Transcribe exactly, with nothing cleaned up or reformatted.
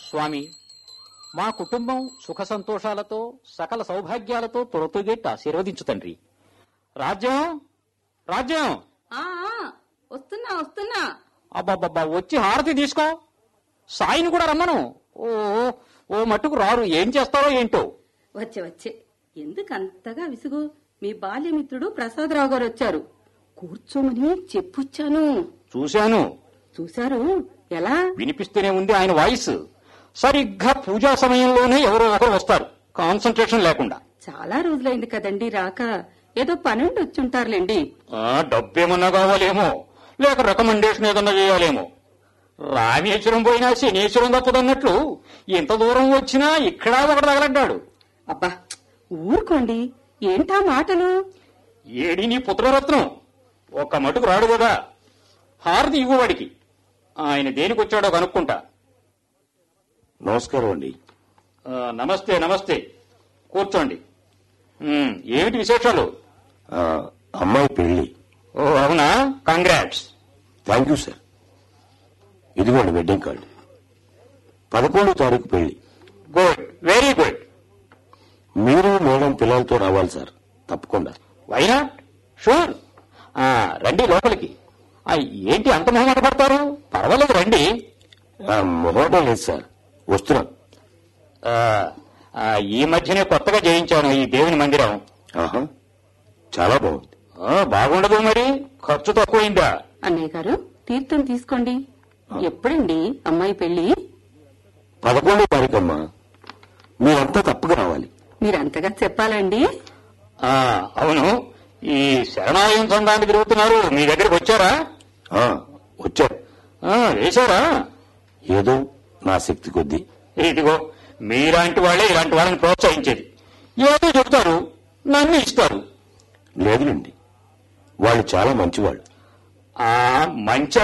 స్వామి, మా కుటుంబం సుఖ సంతోషాలతో సకల సౌభాగ్యాలతో పొరతుగెట్టి ఆశీర్వదించు తండ్రి. రాజ్యం రాజ్యం ఆ వస్తున్నా వస్తున్నా. అబ్బాబ్బా, వచ్చి హారతి తీసుకో. సాయిని కూడా రమ్మను. ఓ ఓ మట్టుకు రారు, ఏం చేస్తారో ఏంటో. వచ్చే వచ్చే ఎందుకు అంతగా విసుగు? మీ బాల్యమిత్రుడు ప్రసాదరావు గారు వచ్చారు. కూర్చోమని చెప్పొచ్చాను. చూశాను. చూశారు? ఎలా? వినిపిస్తూనే ఉంది ఆయన వాయిస్. సరిగ్గా పూజా సమయంలోనే ఎవరో ఒకరు వస్తారు, కాన్సన్ట్రేషన్ లేకుండా. చాలా రోజులైంది కదండి రాక. ఏదో పనుండి వచ్చుంటారులేండి. డబ్బేమన్నా కావాలేమో, లేక రికమెండేషన్ ఏదన్నా చేయాలేమో. రామేశ్వరం పోయినా శనేశ్వరం తప్పదన్నట్లు ఎంత దూరం వచ్చినా ఇక్కడ ఒకటి తగలడ్డాడు. అబ్బా ఊరుకోండి, ఏంటా మాటలు? ఏడి నీ పుత్రరత్నం, ఒక్క మటుకు రాడు కదా. హారతి ఇవ్వవాడికి. ఆయన దేనికొచ్చాడో కనుక్కుంటా. నమస్కారం అండి. నమస్తే నమస్తే, కూర్చోండి. ఏమిటి విశేషాలు? అమ్మాయి పెళ్లి. ఓ అవునా, కంగ్రాట్స్. Thank you sir. ఇదిగోండి వెడ్డింగ్ కార్డు. పదకొండో తారీఖు పెళ్లి. Good, very good. మీరు మేడం పిల్లలతో రావాలి సార్, తప్పకుండా. Why not, sure. రండి లోపలికి. ఏంటి అంత మొహమాట పడతారు? పర్వాలేదు రండి. మొహమాటం లేదు సార్, వస్తున్నాం. ఈ మధ్యనే కొత్తగా చేయించాను ఈ దేవుని మందిరం. ఆహా, చాలా బాగుంది. బాగుండదు మరి, ఖర్చు తక్కువైందా? అన్నయ్య గారు తీర్థం తీసుకోండి. ఎప్పుడండి అమ్మాయి పెళ్లి? పదకొండో తారీఖు అమ్మా. మీరంతా తప్పక రావాలి. మీరంతగా చెప్పాలండి. అవును, ఈ శరణాలయం సంఘానికి తిరుగుతున్నారు, మీ దగ్గరికి వచ్చారా? వచ్చారు. వేశారా? ఏదో నా శక్తి కొద్దీ. ఇదిగో మీలాంటి వాళ్ళే ఇలాంటి వాళ్ళని ప్రోత్సహించేది. ఏదో చెబుతారు, నన్ను ఇస్తారు. లేదులేండి, వాళ్ళు చాలా మంచివాళ్ళు. మంచి